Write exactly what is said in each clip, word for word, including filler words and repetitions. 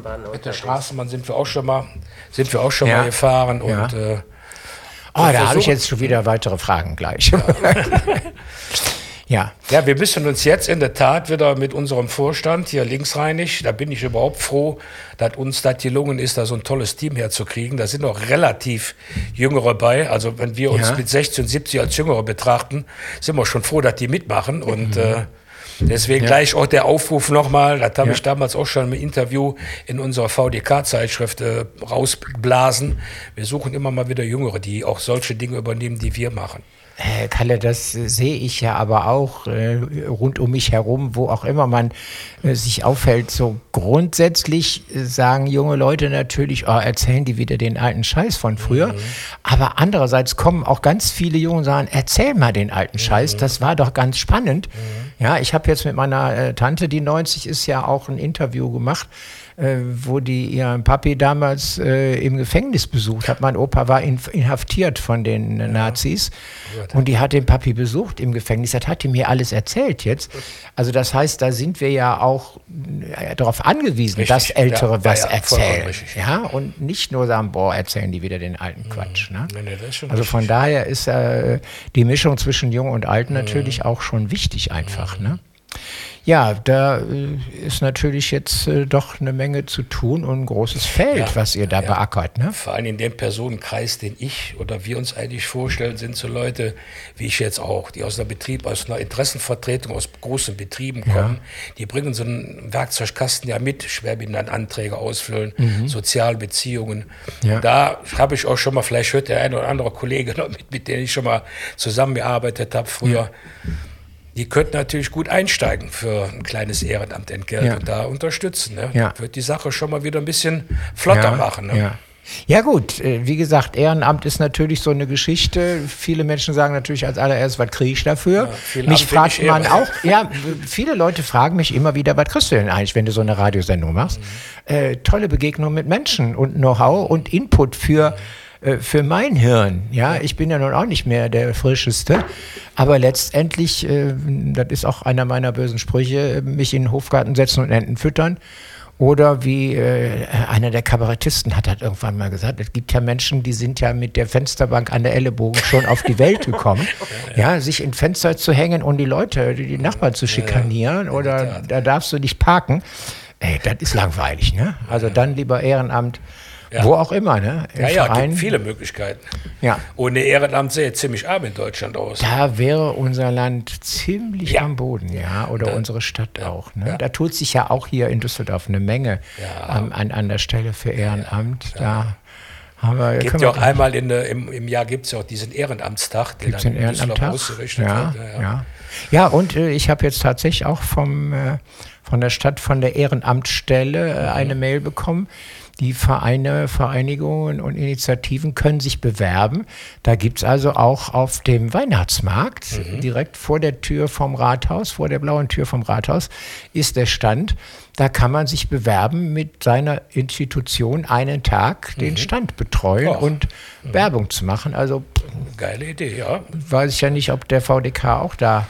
Straßenbahn. Mit der Straßenbahn sind wir auch schon mal, sind wir auch schon Ja. mal gefahren. Ja. Und, äh, Oh, da habe ich jetzt schon wieder weitere Fragen gleich. Ja. Ja, wir müssen uns jetzt in der Tat wieder mit unserem Vorstand hier linksrheinig, da bin ich überhaupt froh, dass uns das gelungen ist, da so ein tolles Team herzukriegen. Da sind auch relativ Jüngere bei. Also wenn wir uns Ja. mit sechzig und siebzig als Jüngere betrachten, sind wir schon froh, dass die mitmachen. Und Mhm. äh, deswegen Ja. gleich auch der Aufruf nochmal, das habe Ja. ich damals auch schon im Interview in unserer V D K-Zeitschrift äh, rausgeblasen. Wir suchen immer mal wieder Jüngere, die auch solche Dinge übernehmen, die wir machen. Äh, Kalle, das äh, sehe ich ja aber auch äh, rund um mich herum, wo auch immer man äh, sich aufhält. So grundsätzlich äh, sagen junge Leute natürlich, oh, erzählen die wieder den alten Scheiß von früher. Mhm. Aber andererseits kommen auch ganz viele Junge und sagen, erzähl mal den alten Scheiß, Mhm. das war doch ganz spannend. Mhm. Ja, ich habe jetzt mit meiner äh, Tante, die neunzig ist, ja auch ein Interview gemacht, äh, wo die ihren Papi damals äh, im Gefängnis besucht hat. Mein Opa war in, inhaftiert von den äh, Nazis. Und die hat den Papi besucht im Gefängnis. Das hat die mir alles erzählt jetzt. Also das heißt, da sind wir ja auch äh, darauf angewiesen, Richtig. dass Ältere Ja, was ja, ja, vollkommen erzählen. richtig. Ja, und nicht nur sagen, boah, erzählen die wieder den alten Quatsch. Ne? Nee, nee, das ist schon Also von richtig. daher ist äh, die Mischung zwischen Jung und Alt natürlich auch schon wichtig einfach. Ne? Ja, da äh, ist natürlich jetzt äh, doch eine Menge zu tun und ein großes Feld, Ja, was ihr da ja. beackert. Ne? Vor allem in dem Personenkreis, den ich oder wir uns eigentlich vorstellen, sind so Leute wie ich jetzt auch, die aus einer Betrieb, aus einer Interessenvertretung, aus großen Betrieben kommen. Die bringen so einen Werkzeugkasten ja mit, Schwerbehindertenanträge ausfüllen, Sozialbeziehungen. Ja. Da habe ich auch schon mal, vielleicht hört der eine oder andere Kollege noch mit, mit denen ich schon mal zusammengearbeitet habe früher. Die könnten natürlich gut einsteigen für ein kleines Ehrenamtentgelt Ja. und da unterstützen. Ne? Ja. Wird die Sache schon mal wieder ein bisschen flotter machen. Ne? Ja. Ja gut, äh, wie gesagt, Ehrenamt ist natürlich so eine Geschichte. Viele Menschen sagen natürlich als allererstes, was kriege ich dafür? Ja, viel mich Amt fragt will ich man eher. auch, ja, viele Leute fragen mich immer wieder, was kriegst du denn eigentlich, wenn du so eine Radiosendung machst? Mhm. Äh, tolle Begegnung mit Menschen und Know-how und Input für äh, für mein Hirn. Ja, ich bin ja nun auch nicht mehr der Frischeste, aber letztendlich, äh, das ist auch einer meiner bösen Sprüche, mich in den Hofgarten setzen und Enten füttern. Oder wie äh, einer der Kabarettisten hat das irgendwann mal gesagt, es gibt ja Menschen, die sind ja mit der Fensterbank an der Ellenbogen schon auf die Welt gekommen. Ja, sich in Fenster zu hängen und die Leute, die, die Nachbarn zu schikanieren oder da darfst du nicht parken. Ey, das ist langweilig, ne? Also dann lieber Ehrenamt, Ja. wo auch immer, ne? Im Ja, ja, Verein. gibt viele Möglichkeiten. Ja. Ohne Ehrenamt sähe es ziemlich arm in Deutschland aus. Da wäre unser Land ziemlich Ja. am Boden, ja, oder Da- unsere Stadt auch. Ne? Ja. Da tut sich ja auch hier in Düsseldorf eine Menge Ja. an, an, an der Stelle für Ehrenamt. Da haben wir. Gibt können ja wir- auch einmal in, der- im, im Jahr gibt es ja auch diesen Ehrenamtstag, der Gibt's den in Düsseldorf Ehrenamtstag? ausgerichtet Ja, wird. ja, ja. Ja, und äh, ich habe jetzt tatsächlich auch vom, äh, von der Stadt, von der Ehrenamtsstelle äh, eine Mail bekommen. Die Vereine, Vereinigungen und Initiativen können sich bewerben. Da gibt es also auch auf dem Weihnachtsmarkt, direkt vor der Tür vom Rathaus, vor der blauen Tür vom Rathaus, ist der Stand. Da kann man sich bewerben, mit seiner Institution einen Tag den Stand betreuen Ach. und Werbung zu machen. Also Geile Idee, ja. weiß ich ja nicht, ob der V D K auch da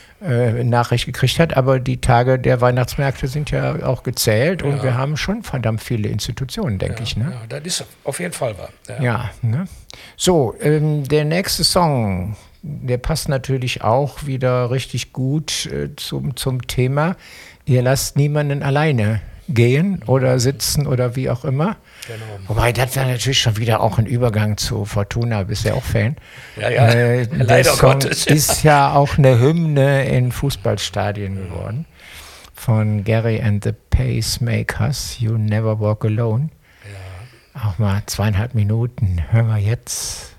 äh, Nachricht gekriegt hat, aber die Tage der Weihnachtsmärkte sind ja auch gezählt und Ja. wir haben schon verdammt viele Institutionen, denke ich. Ne? Ja, das ist auf jeden Fall wahr. Ja. Ja, ne? So, ähm, der nächste Song, der passt natürlich auch wieder richtig gut äh, zum, zum Thema. Ihr lasst niemanden alleine gehen oder sitzen oder wie auch immer. Genau. Wobei, das wäre natürlich schon wieder auch ein Übergang zu Fortuna, bist ja auch Fan. Ja, ja, Äh, der leider Song Gottes. ist ja auch eine Hymne in Fußballstadien geworden. Von Gary and the Pacemakers, You Never Walk Alone. Auch mal zweieinhalb Minuten. Hören wir jetzt.